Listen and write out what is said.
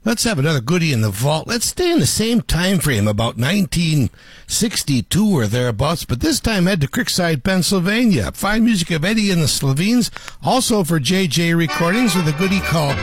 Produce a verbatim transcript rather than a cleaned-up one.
Let's have another goodie in the vault. Let's stay in the same time frame, about nineteen sixty-two or thereabouts, but this time head to Creekside, Pennsylvania. Fine music of Eddie and the Slovene, also for J J Recordings with a goodie called